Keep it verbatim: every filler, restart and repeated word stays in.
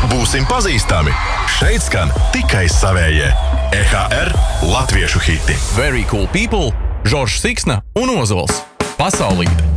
Būsim pazīstami. Šeit skan tikai savējie. E H R latviešu hiti. Very cool people, Žoržs Siksna un Ozols. Pasaulīte.